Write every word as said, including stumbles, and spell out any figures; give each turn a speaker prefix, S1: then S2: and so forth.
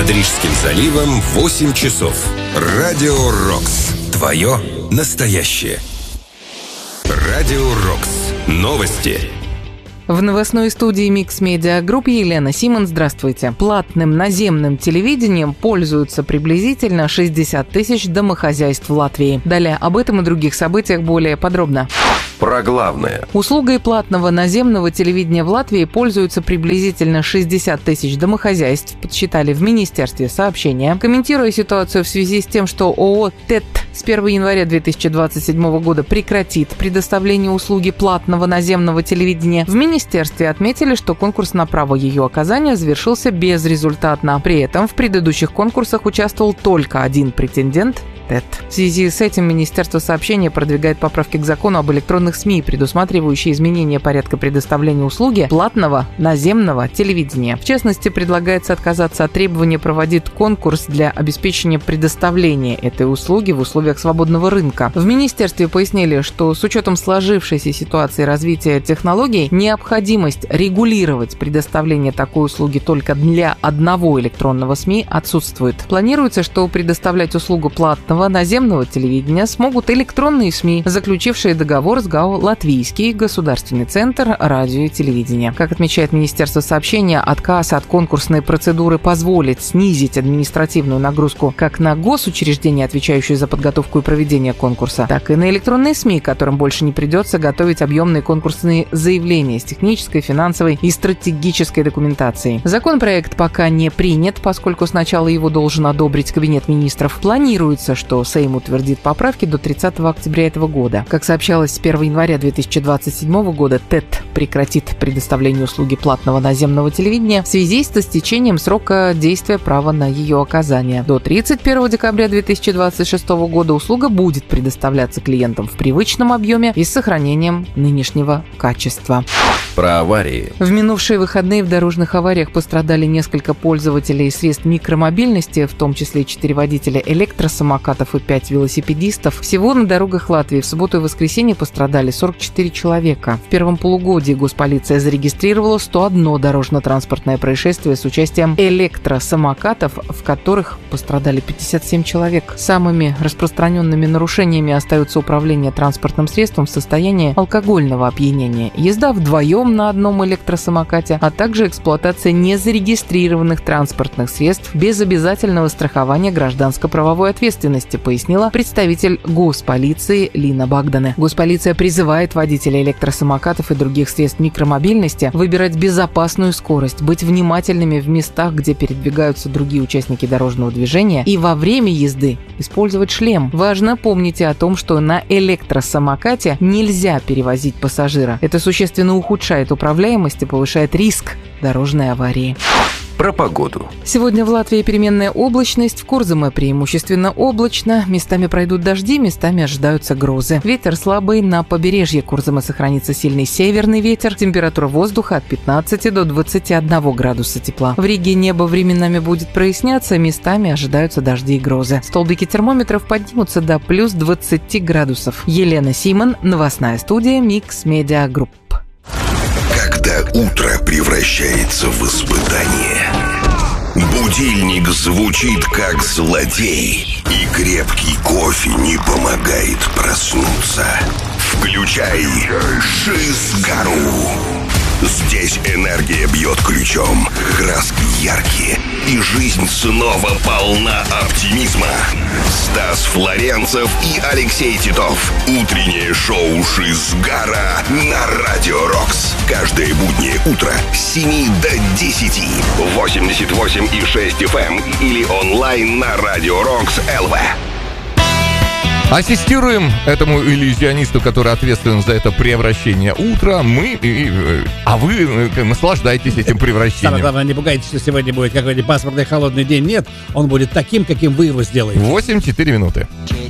S1: Над Рижским заливом восемь часов. Радио Рокс. Твое настоящее. Радио Рокс. Новости.
S2: В новостной студии Mix Media Group Елена Симон. Здравствуйте. Платным наземным телевидением пользуются приблизительно шестьдесят тысяч домохозяйств в Латвии. Далее об этом и других событиях более подробно.
S1: Про главное.
S2: Услугой платного наземного телевидения в Латвии пользуются приблизительно шестьдесят тысяч домохозяйств, подсчитали в Министерстве сообщения. Комментируя ситуацию в связи с тем, что ООО ТЭТ с первого января две тысячи двадцать седьмого года прекратит предоставление услуги платного наземного телевидения, в Министерстве отметили, что конкурс на право ее оказания завершился безрезультатно. При этом в предыдущих конкурсах участвовал только один претендент – ТЭТ. В связи с этим Министерство сообщения продвигает поправки к закону об электронных СМИ, предусматривающие изменение порядка предоставления услуги платного наземного телевидения. В частности, предлагается отказаться от требования проводить конкурс для обеспечения предоставления этой услуги в условиях свободного рынка. В Министерстве пояснили, что с учетом сложившейся ситуации развития технологий, необходимость регулировать предоставление такой услуги только для одного электронного СМИ отсутствует. Планируется, что предоставлять услугу платного наземного телевидения смогут электронные СМИ, заключившие договор с ГАО «Латвийский государственный центр радио и телевидения». Как отмечает Министерство сообщения, отказ от конкурсной процедуры позволит снизить административную нагрузку как на госучреждения, отвечающие за подготовку и проведение конкурса, так и на электронные СМИ, которым больше не придется готовить объемные конкурсные заявления с технической, финансовой и стратегической документацией. Законопроект пока не принят, поскольку сначала его должен одобрить Кабинет министров. Планируется, что Сейм утвердит поправки до тридцатого октября этого года. Как сообщалось, с первого января две тысячи двадцать седьмого года ТЭТ прекратит предоставление услуги платного наземного телевидения в связи с истечением срока действия права на ее оказание. До тридцать первого декабря две тысячи двадцать шестого года услуга будет предоставляться клиентам в привычном объеме и с сохранением нынешнего качества.
S1: Про аварии.
S2: В минувшие выходные в дорожных авариях пострадали несколько пользователей средств микромобильности, в том числе четыре водителя электросамокатов и пять велосипедистов. Всего на дорогах Латвии в субботу и воскресенье пострадали сорок четыре человека. В первом полугодии госполиция зарегистрировала сто одно дорожно-транспортное происшествие с участием электросамокатов, в которых пострадали пятьдесят семь человек. Самыми распространенными нарушениями остаются управление транспортным средством в состоянии алкогольного опьянения, езда вдвоем на одном электросамокате, а также эксплуатация незарегистрированных транспортных средств без обязательного страхования гражданско-правовой ответственности, пояснила представитель госполиции Лина Багдане. Госполиция призывает водителей электросамокатов и других средств микромобильности выбирать безопасную скорость, быть внимательными в местах, где передвигаются другие участники дорожного движения, и во время езды использовать шлем. Важно помнить о том, что на электросамокате нельзя перевозить пассажира. Это существенно ухудшает управляемость и повышает риск дорожной аварии.
S1: Про погоду.
S2: Сегодня в Латвии переменная облачность, в Курзаме преимущественно облачно, местами пройдут дожди, местами ожидаются грозы. Ветер слабый, на побережье Курзама сохранится сильный северный ветер, температура воздуха от пятнадцати до двадцати одного градуса тепла. В Риге небо временами будет проясняться, местами ожидаются дожди и грозы. Столбики термометров поднимутся до плюс двадцати градусов. Елена Симон, новостная студия Mix Media Group.
S3: Когда утро превращается в испытание, будильник звучит как злодей, и крепкий кофе не помогает проснуться. Включай Шизгару. Здесь энергия бьет ключом, краски яркие, и жизнь снова полна оптимизма. Стас Флоренцев и Алексей Титов. Утреннее шоу Шизгара на Радио Рокс. Каждое буднее утро с семи до десяти. восемьдесят восемь и шесть эф эм или онлайн на Радио Рокс эл ви.
S4: Ассистируем этому иллюзионисту, который ответственен за это превращение утра. Мы, и, а вы наслаждайтесь этим превращением.
S5: Самое главное, не пугайтесь, что сегодня будет какой-нибудь пасмурный холодный день. Нет, он будет таким, каким вы его сделаете.
S4: восемь четыре минуты.